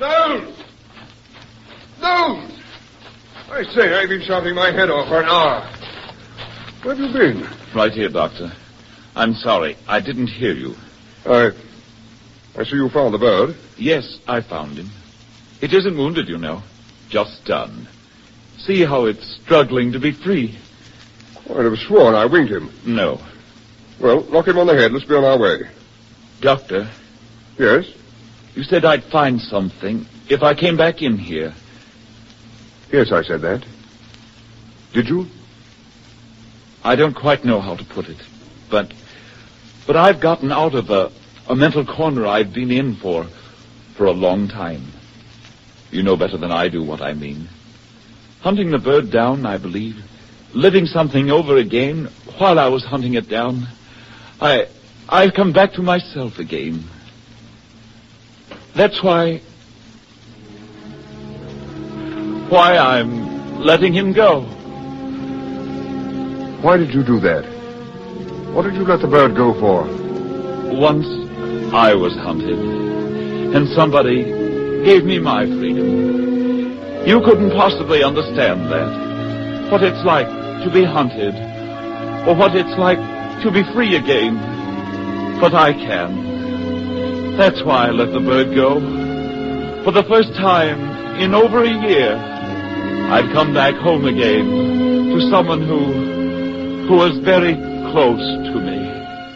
Those! I say, I've been shouting my head off for an hour. Where have you been? Right here, Doctor. I'm sorry. I didn't hear you. I see you found the bird. Yes, I found him. It isn't wounded, you know. Just stunned. See how it's struggling to be free. I'd have sworn I winged him. No. Well, knock him on the head. Let's be on our way. Doctor? Yes? You said I'd find something if I came back in here. Yes, I said that. Did you? I don't quite know how to put it, but I've gotten out of a mental corner I've been in for a long time. You know better than I do what I mean. Hunting the bird down, I believe. Living something over again while I was hunting it down. I've come back to myself again. That's why I'm letting him go. Why did you do that? What did you let the bird go for? Once I was hunted, and somebody gave me my freedom. You couldn't possibly understand that. What it's like to be hunted, or what it's like to be free again. But I can. That's why I let the bird go. For the first time in over a year, I'd come back home again to someone who was very close to me.